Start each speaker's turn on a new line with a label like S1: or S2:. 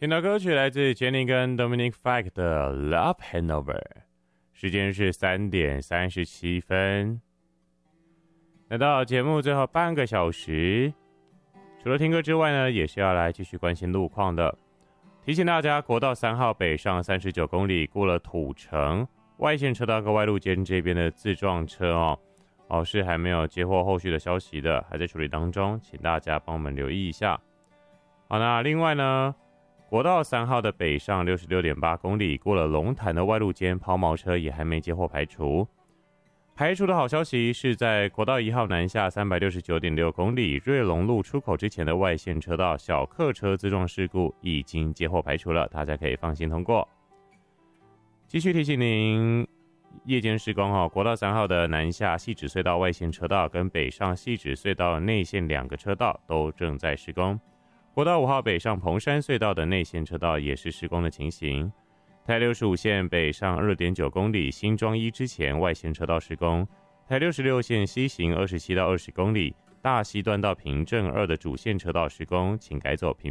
S1: 听到歌曲来自 Jenny 跟 Dominic Fike 的 Love Hanover， 时间是3点37分。来到节目最后半个小时，除了听歌之外呢，也是要来继续关心路况的。提醒大家，国道3号北上39公里过了土城外线车道跟外路间这边的自撞车是还没有接获后续的消息的，还在处理当中，请大家帮我们留意一下。好，那另外呢，国道3号的北上 66.8 公里过了龙潭的外路间抛锚车也还没接获排除。排除的好消息是在国道1号南下 369.6 公里瑞隆路出口之前的外线车道小客车自撞事故已经接获排除了，大家可以放心通过。继续提醒您，夜间施工国道3号的南下汐止隧道外线车道跟北上汐止隧道内线2个车道都正在施工。国道5号北上蓬山隧道的内线车道也是施工的情形。台65线北上 2.9 公里新庄1之前外线车道施工。台66线西行27到20公里大溪段到平镇2的主线车道施工，请改走平